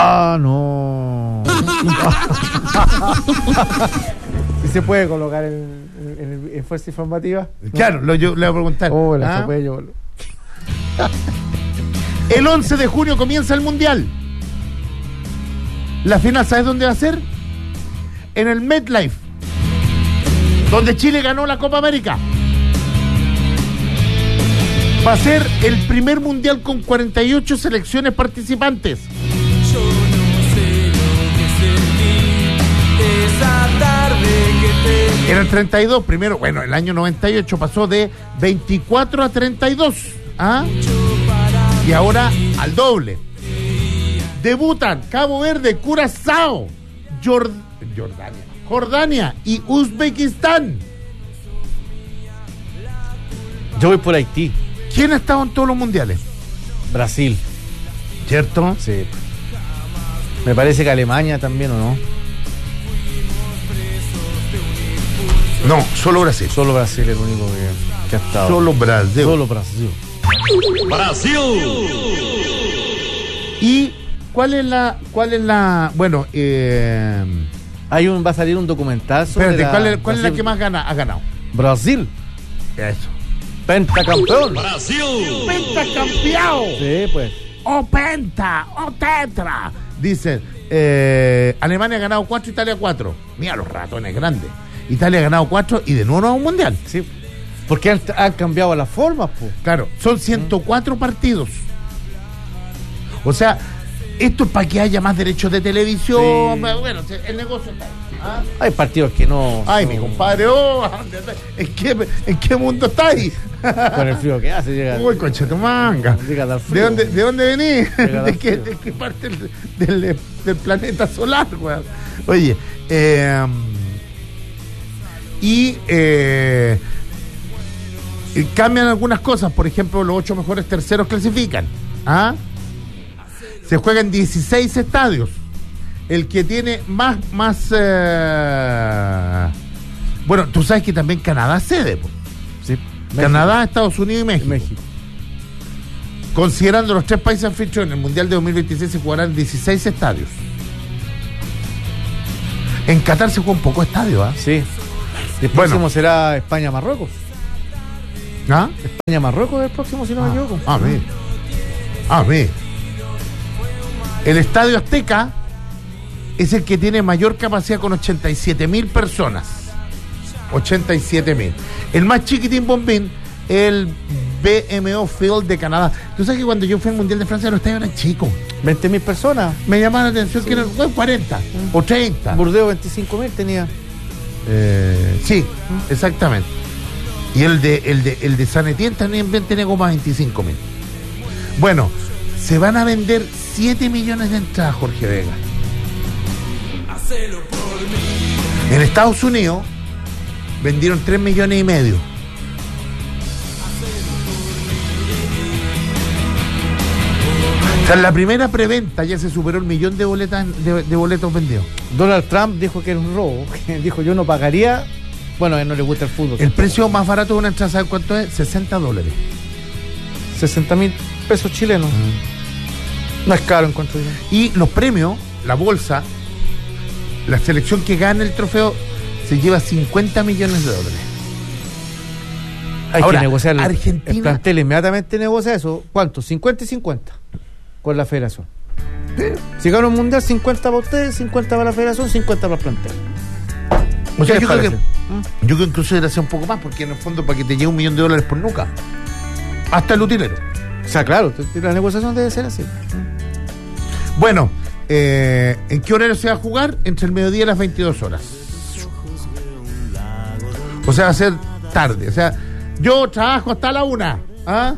Ah, no. ¿Y se puede colocar en fuerza informativa? Claro, yo le voy a preguntar. Oh, la chopé yo. El 11 de junio comienza el Mundial. La final, ¿sabes dónde va a ser? En el MetLife, donde Chile ganó la Copa América. Va a ser el primer Mundial con 48 selecciones participantes. Yo no sé lo que sentí esa tarde que te... Era el 32, primero, bueno, el año 98 pasó de 24 a 32. ¿Ah? Y ahora al doble. Debutan Cabo Verde, Curazao, Jordania y Uzbekistán. Yo voy por Haití. ¿Quién ha estado en todos los mundiales? Brasil. ¿Cierto? Sí. Me parece que Alemania también, ¿o no? No, solo Brasil. Solo Brasil es el único que ha estado. Solo Brasil. Solo Brasil. ¿Y cuál es la bueno, Va a salir un documental sobre espérate, ¿cuál es la que más ha ganado? Brasil. Eso. Pentacampeón. ¡Pentacampeón! Sí, pues. ¡O penta! ¡O tetra! Dicen, Alemania ha ganado 4, Italia 4. Mira los ratones grandes. Italia ha ganado 4 y de nuevo no a un mundial. Sí. Porque han cambiado las formas, pues. Claro, son 104 partidos. O sea, esto es para que haya más derechos de televisión. Sí. Bueno, el negocio está ahí. ¿Ah? Hay partidos que no. Ay, mi compadre, ¿en qué mundo está ahí? Con el frío que hace, llega. Uy, concha tu manga. ¿De dónde venís? ¿De qué parte del planeta solar, weón? Oye, cambian algunas cosas. Por ejemplo, los 8 mejores terceros clasifican. ¿Ah? Se juegan 16 estadios. El que tiene más bueno, tú sabes que también Canadá cede, po. Sí. Canadá, Estados Unidos y México. México. Considerando los 3 países anfitriones, el Mundial de 2026 se jugarán 16 estadios. En Qatar se juega un poco estadio, ¿ah? Sí. El próximo será España-Marruecos. ¿Ah? España-Marruecos es el próximo, si no me equivoco. A ver. El Estadio Azteca es el que tiene mayor capacidad con 87.000 personas. 87.000. El más chiquitín bombín, el BMO Field de Canadá. Tú sabes que cuando yo fui al Mundial de Francia, los estadios eran chicos. 20.000 personas. Me llamaba la atención que eran 40 o 30. Burdeos 25.000 tenía. Sí, exactamente. Y el de San Etienne también tenía como 25.000. Bueno, se van a vender 7 millones de entradas, Jorge Vega. En Estados Unidos vendieron 3 millones y medio. Tras la primera preventa ya se superó el 1.000.000 de boletos vendidos. Donald Trump dijo que era un robo. Dijo, yo no pagaría. Bueno, a él no le gusta el fútbol. El precio más barato de una entrada, ¿sabes cuánto es? $60. 60.000 pesos chilenos. No es caro, encuentro yo. Y los premios, la bolsa, la selección que gana el trofeo se lleva $50 millones. Hay Ahora, que negociar. Argentina, el plantel inmediatamente negocia eso. ¿Cuánto? 50 y 50 con la federación. Si gana un mundial, 50 para ustedes, 50 para la federación, 50 para el plantel. O sea, ¿Qué les parece? yo creo que incluso debería ser un poco más, porque en el fondo para que te llegue $1.000.000 por nuca. Hasta el utilero. O sea, claro, la negociación debe ser así. Bueno, ¿en qué horario se va a jugar? Entre el mediodía y las 22 horas. O sea, va a ser tarde. O sea, yo trabajo hasta la 1. ¿Ah?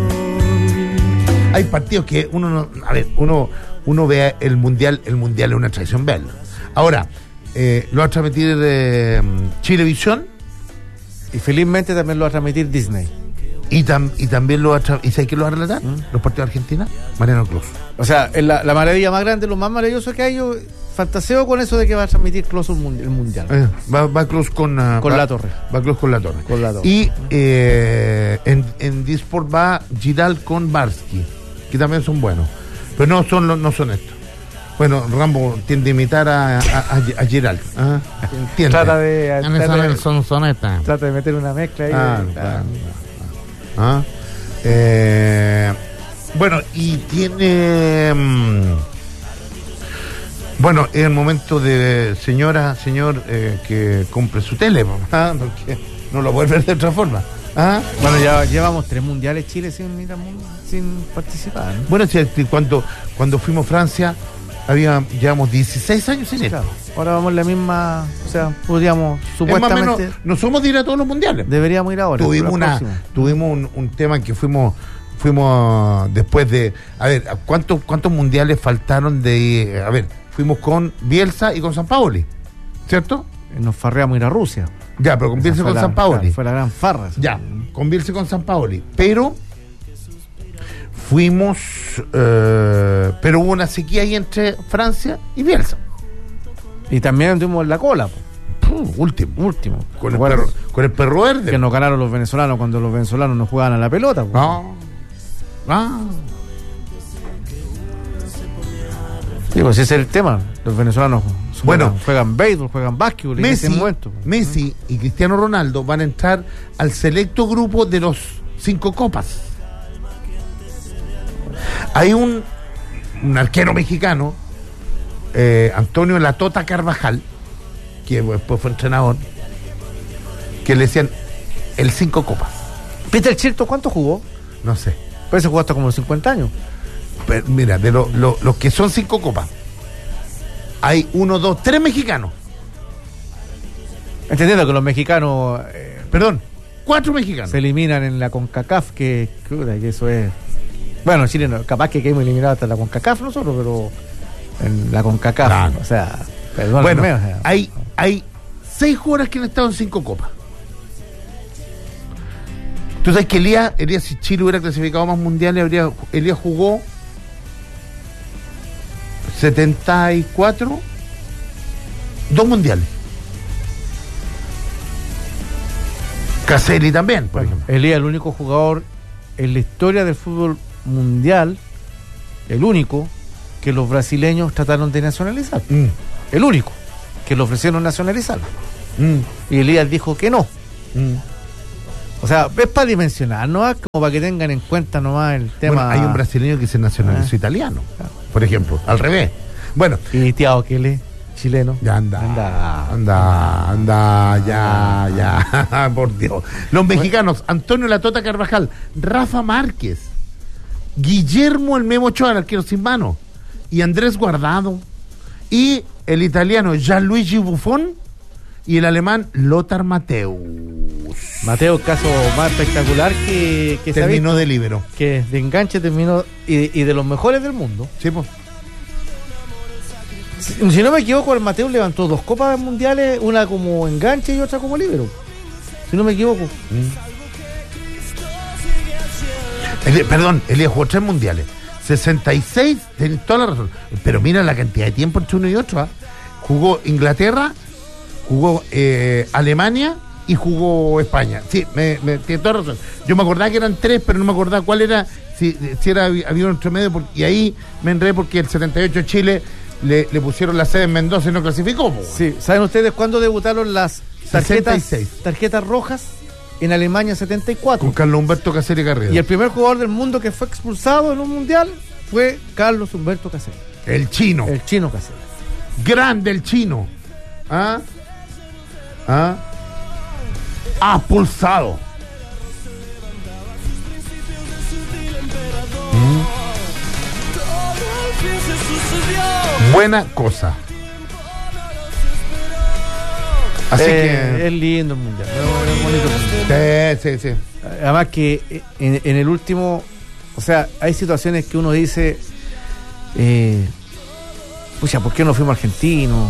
Hay partidos que uno no... A ver, uno ve el mundial es una tradición verlo. Ahora, lo va a transmitir Chilevisión. Y felizmente también lo va a transmitir Disney. Y también lo va a transmitir... ¿Y sabes quién lo va a relatar? Los partidos de Argentina. Mariano Clos. O sea, es la maravilla más grande, lo más maravilloso que hay. Yo fantaseo con eso de que va a transmitir Clos el mundial. Va Clos con la Torre. Va Clos con la Torre. Y en Disport va Giral con Barsky, que también son buenos. Pero no son estos. Bueno, Rambo tiende a imitar a Giral. ¿Ah? Entiende. Trata de Sonsoneta. trata de meter una mezcla ahí. Claro. ¿Ah? Bueno, y tiene... bueno, es el momento de señor, que compre su tele, ¿ah? Porque no lo puede ver de otra forma. ¿Ah? Bueno, ya llevamos 3 mundiales Chile sin participar, ¿no? Bueno, si cuando fuimos a Francia, llevamos 16 años sin ir. Claro. Ahora vamos en la misma, o sea, podríamos supuestamente... Es más o menos, no somos de ir a todos los mundiales. Deberíamos ir ahora. Tuvimos un tema que fuimos después de... A ver, ¿cuántos mundiales faltaron de ir? A ver, fuimos con Bielsa y con Sampaoli, ¿cierto? Nos farreamos ir a Rusia. Ya, pero con Bielsa y con Sampaoli. Fue la gran farra. Ya, con Bielsa y con Sampaoli. Pero fuimos... pero hubo una sequía ahí entre Francia y Bielsa. Y también anduvimos en la cola. Último. Con el perro verde. Que nos ganaron los venezolanos cuando los venezolanos no jugaban a la pelota. Digo, ese es el tema. Los venezolanos juegan béisbol, juegan básquetbol. Messi y Cristiano Ronaldo van a entrar al selecto grupo de los 5 copas. Hay un arquero mexicano, Antonio La Tota Carvajal, que después fue entrenador, que le decían el 5 copas. Peter Chilton, ¿cuánto jugó? No sé. Parece que jugó hasta como los 50 años. Pero mira, de los que son 5 copas, hay 1, 2, 3 mexicanos. Entendiendo que los mexicanos... 4 mexicanos. Se eliminan en la CONCACAF, que eso es... Bueno, Chile capaz que hemos eliminado hasta la CONCACAF nosotros, pero en la CONCACAF, claro. O sea... Bueno, hay 6 jugadores que han estado en 5 copas. Tú sabes que Elías, si Chile hubiera clasificado más mundiales, Elías jugó 74, 2 mundiales. Caselli también, por ejemplo. Elías, el único jugador en la historia del fútbol mundial, el único que los brasileños trataron de nacionalizar. El único que le ofrecieron nacionalizar. Y Elías dijo que no. O sea, es para dimensionar, no es como para que tengan en cuenta nomás el tema. Bueno, hay un brasileño que se nacionalizó italiano, por ejemplo, al revés. Bueno. Y Thiago Kelly, chileno. Ya anda, ya, por Dios. Los mexicanos, Antonio La Tota Carvajal, Rafa Márquez, Guillermo el Memo Ochoa, el arquero sin mano, y Andrés Guardado, y el italiano Gianluigi Buffon, y el alemán Lothar Matthäus. Mateo, caso más espectacular que terminó de líbero. Que de enganche terminó y de los mejores del mundo. Sí, pues. Si no me equivoco, el Mateo levantó 2 copas mundiales, una como enganche y otra como líbero. Si no me equivoco. Elías jugó 3 mundiales. 66, tenés toda la razón. Pero mira la cantidad de tiempo entre uno y otro. Jugó Inglaterra, jugó Alemania y jugó España. Sí, tiene toda razón. Yo me acordaba que eran 3, pero no me acordaba cuál era, si había un entre medio, y ahí me enredé porque el 78 Chile le pusieron la sede en Mendoza y no clasificó. Sí, ¿saben ustedes cuándo debutaron las tarjetas rojas? En Alemania 74. Con Carlos Humberto Caselli Garrido. Y el primer jugador del mundo que fue expulsado en un mundial fue Carlos Humberto Caselli. El chino. El chino Caselli. Grande el chino. Expulsado. Buena cosa. Así que es lindo el mundial. Es bonito el mundial. Sí. Además que en el último, o sea, hay situaciones que uno dice, pucha, ¿por qué no fuimos argentinos?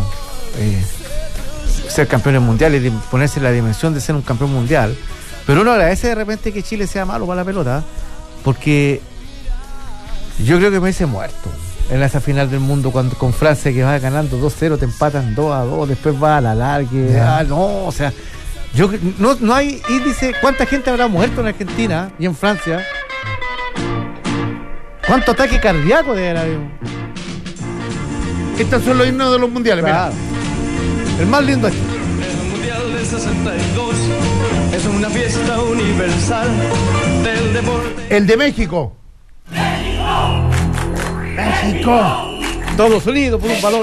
Ser campeones mundiales y ponerse la dimensión de ser un campeón mundial. Pero uno agradece de repente que Chile sea malo para la pelota, porque yo creo que me hubiese muerto en esa final del mundo cuando con Francia, que va ganando 2-0, te empatan 2-2, después va a la larga. No, o sea, yo no hay índice cuánta gente habrá muerto en Argentina y en Francia. ¿Cuánto ataque cardíaco debe haber? Estos son los himnos de los mundiales. Claro. El más lindo es El Mundial del 62 es una fiesta universal del deporte. Mira. El de México. México. Todos unidos por un valor.